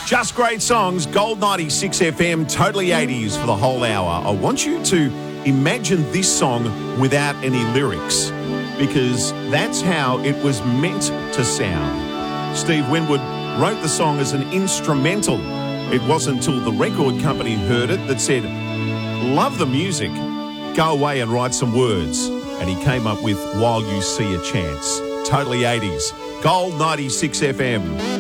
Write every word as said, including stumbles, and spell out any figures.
Just great songs, Gold ninety-six F M, totally eighties for the whole hour. I want you to imagine this song without any lyrics, because that's how it was meant to sound. Steve Winwood wrote the song as an instrumental. It wasn't until the record company heard it that said, "Love the music, go away and write some words." And he came up with While You See a Chance. Totally eighties. Gold ninety-six F M.